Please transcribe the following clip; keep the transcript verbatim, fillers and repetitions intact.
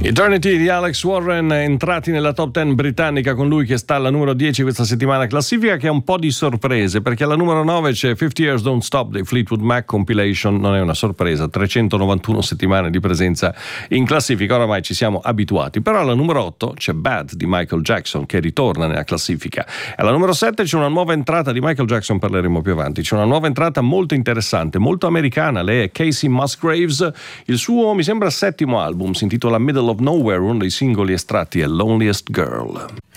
Eternity di Alex Warren, entrati nella top dieci britannica, con lui che sta alla numero dieci questa settimana classifica, che ha un po' di sorprese, perché alla numero nove c'è fifty Years Don't Stop dei Fleetwood Mac Compilation. Non è una sorpresa, trecentonovantuno settimane di presenza in classifica, oramai ci siamo abituati. Però alla numero otto c'è Bad di Michael Jackson, che ritorna nella classifica. Alla numero sette c'è una nuova entrata di Michael Jackson, parleremo più avanti. C'è una nuova entrata molto interessante, molto americana, lei è Casey Musgraves. Il suo, mi sembra, settimo album si intitola Middle of Nowhere, uno dei singoli estratti è Loneliest Girl.